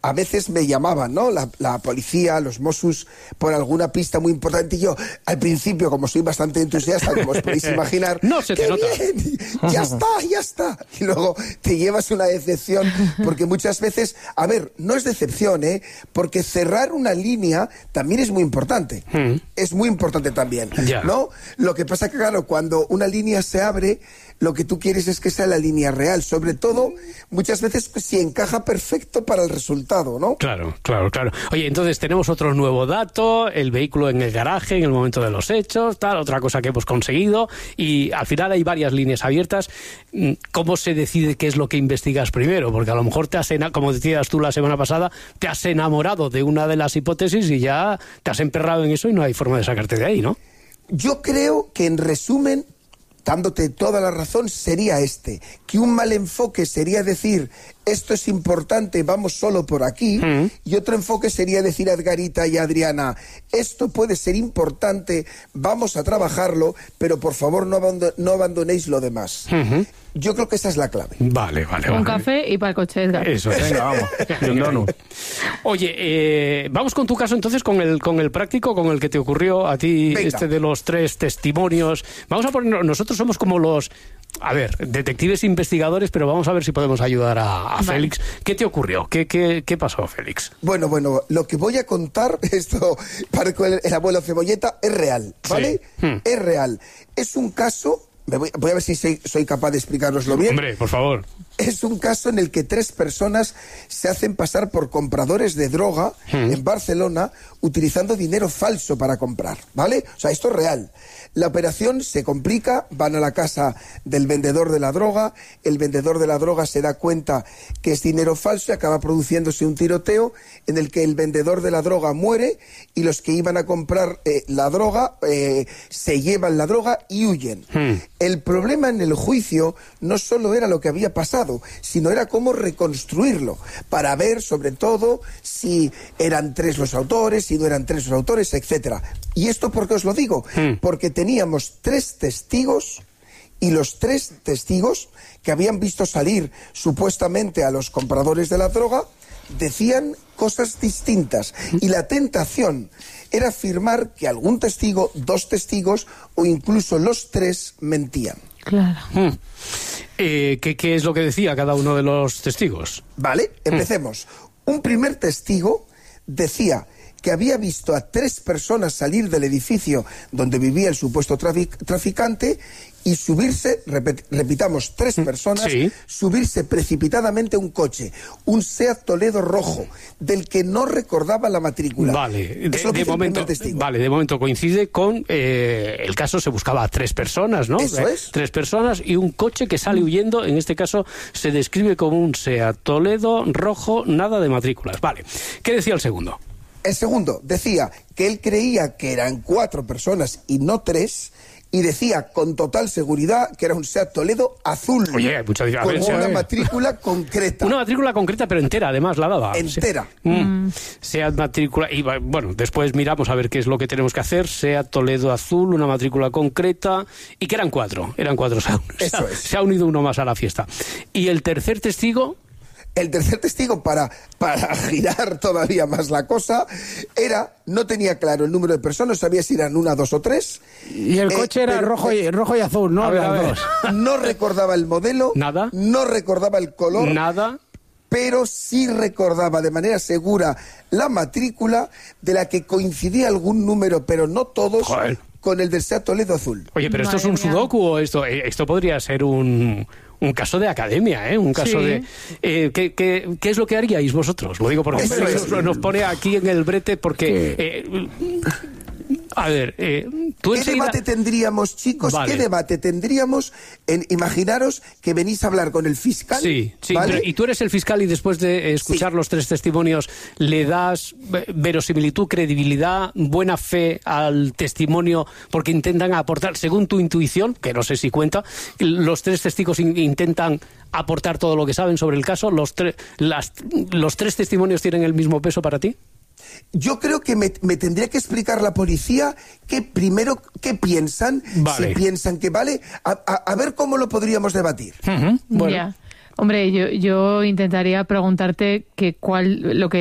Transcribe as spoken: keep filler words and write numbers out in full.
a veces me llamaban, ¿no? La, la policía, los Mossos, por alguna pista muy importante. Y yo, al principio, como soy bastante entusiasta, como os podéis imaginar, no se te ¡qué nota! Bien! ¡Ya está, ya está! Y luego te llevas una decepción, porque muchas veces, a ver, no es decepción, ¿eh? Porque cerrar una línea también es muy importante. Mm. Es muy importante también, yeah. ¿no? Lo que pasa que, claro, cuando una línea se abre, lo que tú quieres es que sea la línea real, sobre todo muchas veces pues, si encaja perfecto para el resultado, ¿no? Claro, claro, claro. Oye, entonces tenemos otro nuevo dato, el vehículo en el garaje en el momento de los hechos, tal, otra cosa que hemos conseguido, y al final hay varias líneas abiertas. ¿Cómo se decide qué es lo que investigas primero? Porque a lo mejor te has, como decías tú la semana pasada, te has enamorado de una de las hipótesis y ya te has emperrado en eso y no hay forma de sacarte de ahí, ¿no? Yo creo que en resumen, dándote toda la razón, sería este, que un mal enfoque sería decir esto es importante, vamos solo por aquí, mm. y otro enfoque sería decir a Edgarita y a Adriana, esto puede ser importante, vamos a trabajarlo, pero por favor no, abando no abandonéis lo demás. Mm-hmm. Yo creo que esa es la clave. Vale, vale, Un vale. café y para el coche, Edgar. Eso, venga, vamos. No, no. Oye, eh, vamos con tu caso entonces, con el, con el práctico, con el que te ocurrió a ti, venga. Este de los tres testimonios. Vamos a poner, nosotros somos como los, a ver, detectives investigadores, pero vamos a ver si podemos ayudar a, a vale. Félix. ¿Qué te ocurrió? ¿Qué, qué, ¿Qué pasó, Félix? Bueno, bueno, lo que voy a contar, esto, para el, el abuelo Cebolleta, es real, ¿vale? Sí. Hmm. Es real. Es un caso... Me voy, voy a ver si soy, soy capaz de explicároslo bien. Hombre, por favor. Es un caso en el que tres personas se hacen pasar por compradores de droga mm. en Barcelona utilizando dinero falso para comprar, ¿vale? O sea, esto es real. La operación se complica, van a la casa del vendedor de la droga, el vendedor de la droga se da cuenta que es dinero falso y acaba produciéndose un tiroteo en el que el vendedor de la droga muere y los que iban a comprar eh, la droga eh, se llevan la droga y huyen. Mm. El problema en el juicio no solo era lo que había pasado, sino era cómo reconstruirlo, para ver sobre todo si eran tres los autores, si no eran tres los autores, etcétera. ¿Y esto por qué os lo digo? Mm. Porque teníamos tres testigos y los tres testigos que habían visto salir supuestamente a los compradores de la droga decían cosas distintas y la tentación era afirmar que algún testigo, dos testigos o incluso los tres mentían. Claro. Mm. Eh, ¿qué, ¿Qué es lo que decía cada uno de los testigos? Vale, empecemos. Mm. Un primer testigo decía que había visto a tres personas salir del edificio donde vivía el supuesto trafic traficante y subirse, repet repitamos, tres personas, sí. subirse precipitadamente a un coche, un Seat Toledo rojo, del que no recordaba la matrícula. Vale, de, de, momento, vale de momento coincide con eh, el caso, se buscaba a tres personas, ¿no? Eso es. Tres personas y un coche que sale huyendo, en este caso se describe como un Seat Toledo rojo, nada de matrículas. Vale, ¿qué decía el segundo? El segundo decía que él creía que eran cuatro personas y no tres, y decía con total seguridad que era un Seat Toledo azul. Oye, mucha diferencia. Con una ¿eh? matrícula concreta. Una matrícula concreta, pero entera, además, la daba. Entera. Sí. Mm. Seat matrícula, y bueno, después miramos a ver qué es lo que tenemos que hacer. Seat Toledo azul, una matrícula concreta, y que eran cuatro, eran cuatro. Se ha, Eso es. Se ha unido uno más a la fiesta. ¿Y el tercer testigo? El tercer testigo, para, para girar todavía más la cosa, era, no tenía claro el número de personas, sabía si eran una, dos o tres. Y el coche eh, era pero, rojo, y, rojo y azul, ¿no? A ver, a ver. No recordaba el modelo. Nada. No recordaba el color. Nada. Pero sí recordaba de manera segura la matrícula, de la que coincidía algún número, pero no todos, Joder. con el del Seat Toledo azul. Oye, pero Madre ¿esto es un mía. sudoku o esto? Esto podría ser un... Un caso de academia, ¿eh? Un caso sí. de... Eh, ¿qué, qué, ¿Qué es lo que haríais vosotros? Lo digo porque nos, nos pone aquí en el brete porque... Eh, a ver, eh, tú ¿Qué enseguida... debate tendríamos, chicos? Vale. ¿Qué debate tendríamos en imaginaros que venís a hablar con el fiscal? Sí, sí, ¿vale? pero, y tú eres el fiscal y después de escuchar sí. los tres testimonios, ¿le das verosimilitud, credibilidad, buena fe al testimonio porque intentan aportar, según tu intuición, que no sé si cuenta, los tres testigos in intentan aportar todo lo que saben sobre el caso? ¿Los, las, ¿Los tres testimonios tienen el mismo peso para ti? Yo creo que me, me tendría que explicar la policía que primero qué piensan, vale. si piensan que vale, a, a, a ver cómo lo podríamos debatir. Uh-huh. Bueno. Yeah. Hombre, yo, yo intentaría preguntarte que cuál, lo que